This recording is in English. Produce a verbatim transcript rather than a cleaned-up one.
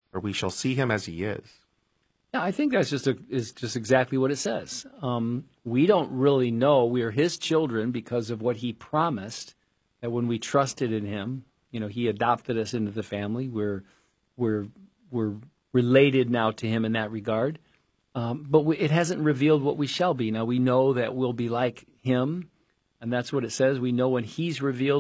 or we shall see him as he is. Yeah, I think that's just a, is just exactly what it says. Um, we don't really know. We are his children because of what he promised, that when we trusted in him, you know, he adopted us into the family. We're we're we're related now to him in that regard. Um, but we, it hasn't revealed what we shall be. Now we know that we'll be like him, and that's what it says. We know when he's revealed,